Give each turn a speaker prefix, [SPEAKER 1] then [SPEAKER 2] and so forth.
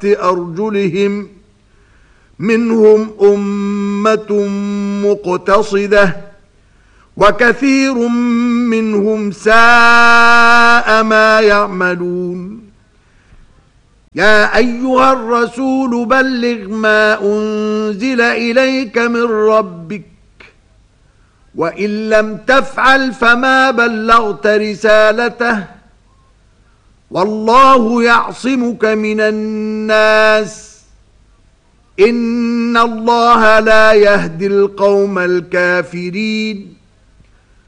[SPEAKER 1] تحت أرجلهم منهم أمة مقتصدة وكثير منهم ساء ما يعملون يا أيها الرسول بلغ ما أنزل إليك من ربك وإن لم تفعل فما بلغت رسالته والله يعصمك من الناس إن الله لا يهدي القوم الكافرين